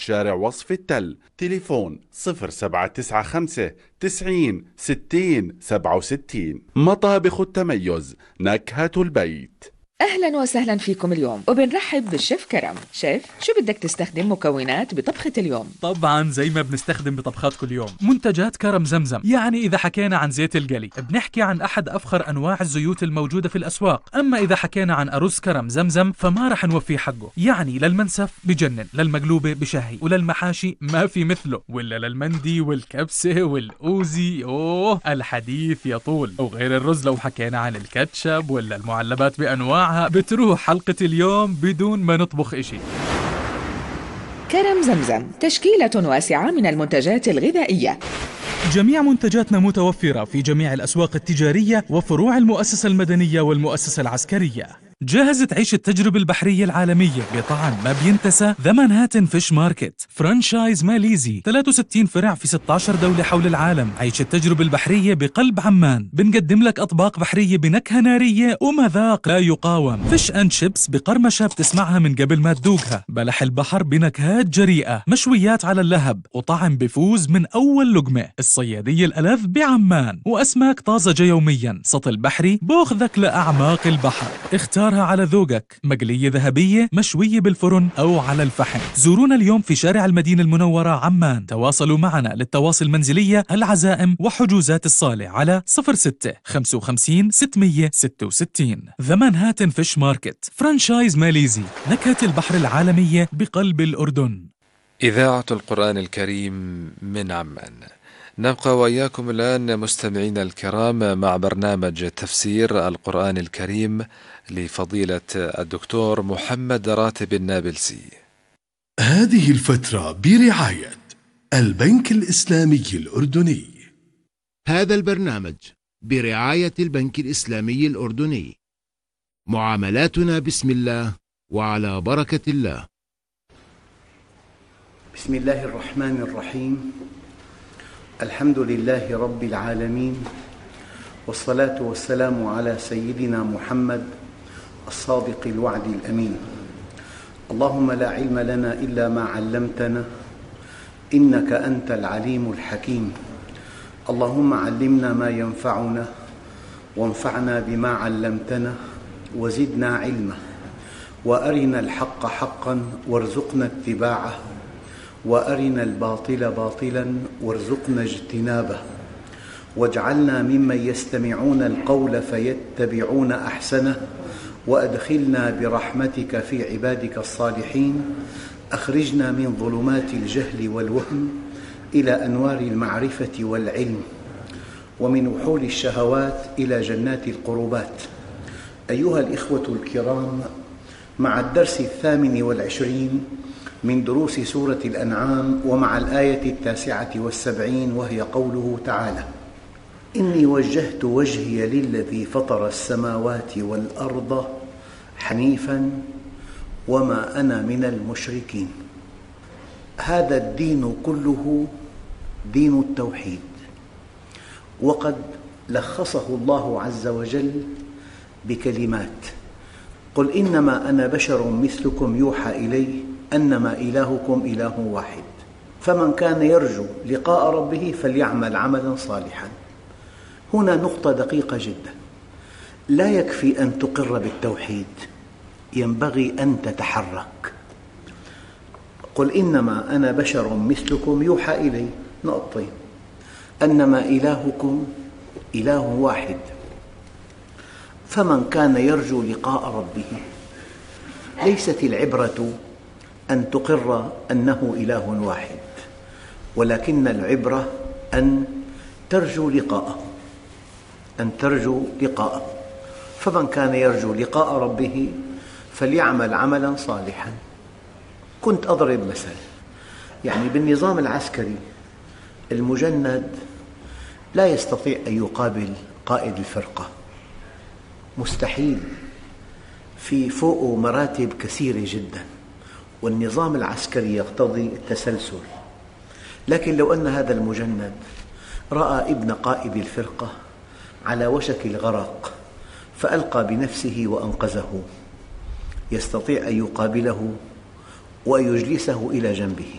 شارع وصف التل. تليفون 0795 90 60 67. مطابخ التميز، نكهة البيت. أهلا وسهلا فيكم اليوم، وبنرحب بالشيف كرم. شيف، شو بدك تستخدم مكونات بطبخة اليوم؟ طبعا زي ما بنستخدم بطبخات كل يوم، منتجات كرم زمزم. يعني إذا حكينا عن زيت القلي بنحكي عن أحد أفخر أنواع الزيوت الموجودة في الأسواق. أما إذا حكينا عن أرز كرم زمزم فما رح نوفيه حقه. يعني للمنسف بجنن، للمقلوبة بشهي، وللمحاشي ما في مثله، ولا للمندي والكبسة والأوزي. أوه الحديث يطول. وغير الرز لو حكينا عن الكاتشب ولا المعلبات بأنواعها بتروح حلقة اليوم بدون ما نطبخ إشي. كرم زمزم تشكيلة واسعة من المنتجات الغذائية. جميع منتجاتنا متوفرة في جميع الأسواق التجارية وفروع المؤسسة المدنية والمؤسسة العسكرية. جاهز تعيش التجربة البحرية العالمية بطعم ما بينتسى. ذا مانهاتن فيش ماركت، فرانشايز ماليزي، 63 فرع في 16 دولة حول العالم. عيش التجربة البحرية بقلب عمان. بنقدم لك أطباق بحرية بنكهة نارية ومذاق لا يقاوم. فيش أند شيبس بقرمشة بتسمعها من قبل ما تذوقها. بلح البحر بنكهات جريئة. مشويات على اللهب وطعم بفوز من أول لقمة. الصيادية الألذ بعمان، وأسماك طازجة يوميا. سطل بحري بأخذك لأعماق البحر. اختارها على ذوقك، مقلية ذهبية، مشوية بالفرن أو على الفحم. زورونا اليوم في شارع المدينة المنورة عمان. تواصلوا معنا للتواصل المنزلية، العزائم وحجوزات الصالة على 06 55 666. ذا مانهاتن فيش ماركت، فرانشايز ماليزي، نكهة البحر العالمية بقلب الأردن. إذاعة القرآن الكريم من عمان. نبقى وإياكم الآن مستمعينا الكرام مع برنامج تفسير القرآن الكريم لفضيلة الدكتور محمد راتب النابلسي. هذه الفترة برعاية البنك الإسلامي الأردني. هذا البرنامج برعاية البنك الإسلامي الأردني. معاملاتنا بسم الله وعلى بركة الله. بسم الله الرحمن الرحيم. الحمد لله رب العالمين، والصلاة والسلام على سيدنا محمد الصادق الوعد الأمين. اللهم لا علم لنا إلا ما علمتنا، إنك أنت العليم الحكيم. اللهم علمنا ما ينفعنا، وانفعنا بما علمتنا، وزدنا علما، وأرنا الحق حقا وارزقنا اتباعه، وأرنا الباطل باطلا وارزقنا اجتنابه، واجعلنا ممن يستمعون القول فيتبعون أحسنه، وأدخلنا برحمتك في عبادك الصالحين. أخرجنا من ظلمات الجهل والوهم إلى أنوار المعرفة والعلم، ومن وحول الشهوات إلى جنات القربات. أيها الإخوة الكرام، مع الدرس 28 من دروس سورة الأنعام، ومع الآية 79، وهي قوله تعالى: إني وجهت وجهي للذي فطر السماوات والأرض حنيفاً وما أنا من المشركين. هذا الدين كله دين التوحيد، وقد لخصه الله عز وجل بكلمات: قل إنما أنا بشر مثلكم يوحى إلي أنما إلهكم إله واحد، فمن كان يرجو لقاء ربه فليعمل عملا صالحا. هنا نقطة دقيقة جدا: لا يكفي أن تقر بالتوحيد، ينبغي أن تتحرك. قل إنما أنا بشر مثلكم يوحى إلي، نقطتين، أنما إلهكم إله واحد، فمن كان يرجو لقاء ربه. ليست العبرة أن تقر أنه إله واحد، ولكن العبرة أن ترجو لقاءه، فمن كان يرجو لقاء ربه فليعمل عملا صالحا. كنت أضرب مثل، يعني بالنظام العسكري المجند لا يستطيع أن يقابل قائد الفرقة، مستحيل، في فوقه مراتب كثيرة جدا، والنظام العسكري يقتضي التسلسل. لكن لو أن هذا المجند رأى ابن قائد الفرقة على وشك الغرق فألقى بنفسه وأنقذه، يستطيع أن يقابله ويجلسه إلى جنبه.